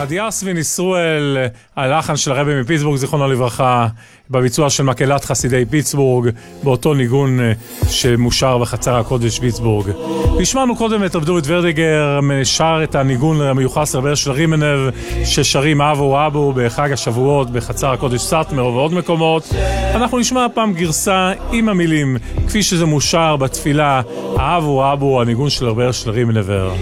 אדיאס וניסרואל, הלחן של הרבי מפיטסבורג, זיכרונו לברכה, בביצוע של מקהלת חסידי פיטסבורג, באותו ניגון שמושר בחצר הקודש פיטסבורג. השמענו קודם את עבדורית ורדיגר, שר את הניגון המיוחס לרבי של רימנב, ששרים אבו אבו בחג השבועות בחצר הקודש סאטמר ועוד מקומות. אנחנו נשמע פעם גרסה עם המילים, כפי שזה מושר בתפילה, אבו אבו, הניגון של רבי של רימנבר.